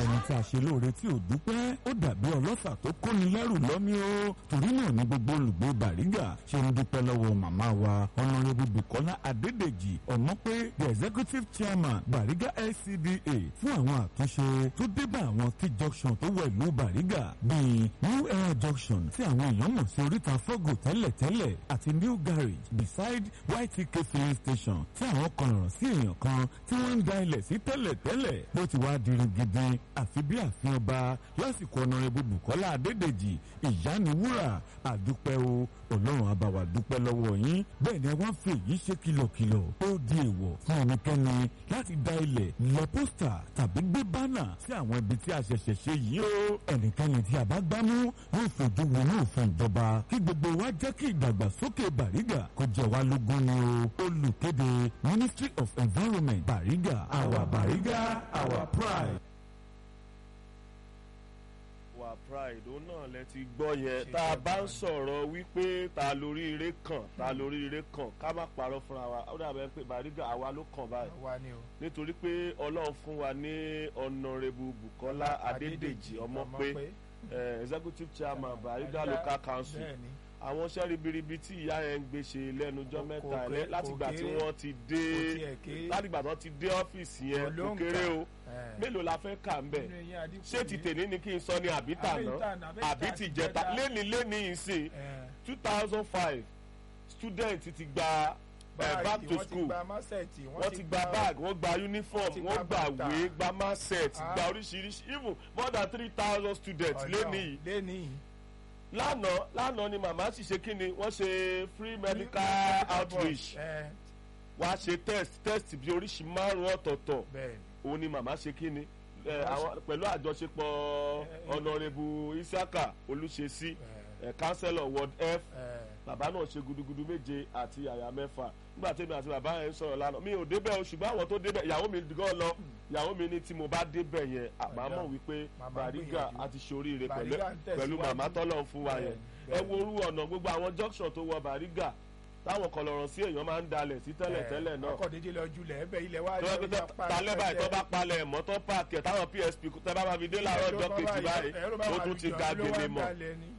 ẹni tí a ṣe lóore tí ò dúpẹ́ ó dàbí ọlọ́ṣà tó kóni lẹ́rù lọ́mí o torí náà ní gbogbo olùgbé Bàrígà ṣe ń dúpẹ́ lọ́wọ́ màmá wa Honorable Bukola Adédèjì Ọmọpé the executive chairman Bàrígà LCDA fún àwọn àtúnṣe tó dé bá àwọn key junction tó wọ ìlú Bàrígà bíi New Era junction tí àwọn èèyàn mọ̀ sí oríta fọ́gò tẹ́lẹ̀tẹ́lẹ̀ àti New Garage beside YTK filling station tí àwọn kan ràn sí èèyàn kan tí wọ́n ń da ilẹ̀ sí tẹ́lẹ̀tẹ́lẹ̀ ló ti wá dirin gidi àfi bí àfihàn ọba lásìkò Honorable Bukola Adédèjì ìyániwúrà àdúpẹ́ o Ọlọ́run á bá wa dúpẹ́ lọ́wọ́ yín bẹ́ẹ̀ ni wọ́n fi èyí ṣe kìlọ̀kìlọ̀ ó di èèwọ̀ fún ẹnikẹ́ni láti da ilẹ̀ lọ pósítà tàbí gbé bánà sí àwọn ibi tí a ṣẹ̀ṣẹ̀ ṣe yìí o ẹnikẹ́ni tí a bá gbámú yóò fojú wo ní òfin ìjọba kí gbogbo wa jẹ́ kí ìdàgbàsókè Bàrígà kó jẹ wá lógún ni o olùkéde Ministry of Environment Bàrígà our Bàrígà our pride. Our pride òun náà lẹ ti gbọ́ yẹn tá a bá ń sọ̀rọ̀ wípé ta lórí ire kàn ká má parọ́ fúnra wa ó dàbẹ̀ pé Bàrígà àwa ló kàn báyìí nítorí pé Ọlọ́run fún wa ní Honorable Bukola Adédèjì Ọmọpé executive chairman Bàrígà local council àwọn iṣẹ́ ribiribi tí ìyá yẹn ń gbé ṣe lẹ́nujọ́ mẹ́ta látìgbà tí wọ́n ti dé ọ́fíìsì yẹn kò kéré o mélòó la fẹ́ kà ń bẹ̀ ṣé ti tèmi ni kí n sọ ní àbí tàná àbí ti jẹta léni ìsìn 2005 student ti gba back to school wọ́n ti gba bag wọ́n gba uniform wọ́n gba ìwé gba maset gba oríṣiríṣi even more than 3,000 students léni yìí lánàá ni màmá sì ṣe kí ni wọ́n ṣe free medical outreach wá ṣe test bí oríṣi 5 ọ̀tọ̀ọ̀tọ̀ òun ni màmá ṣe kí ni pẹ̀lú àjọṣepọ̀ Honorable Isiaka Olúṣesí councillor ward F bàbá náà ṣe gudugudu 7 àti àyà 6 nígbà tẹ́mi àti bàbá yẹn sọ̀rọ̀ lánàá mi ò débẹ̀ o ṣùgbọ́n àwọn tó débẹ̀ ìyàwó mi gan lọ ìyàwó mi ní tí mo bá débẹ̀ yẹn àbámọ̀ wípé Bàrígà àti ṣoríire pẹ̀lú màmá tọ́lọ̀ fún wa yẹn ẹ wo orú ọ̀nà gbogbo àwọn junction tó wọ Bàrígà táwọn kan lọ́rọ̀ sí èèyàn máa ń dalẹ̀ sí tẹ́lẹ̀ náà ọkọ̀ dédé lọ julẹ̀ ẹbẹ̀ ilẹ̀ wá talẹ́ báyìí tó bá palẹ̀ mọ́tò páàkì táwọn PSP tẹ́ bá máa fi dé láàárọ̀ ọjọ́ kejì báyìí ó tún ti ga gèlè mọ́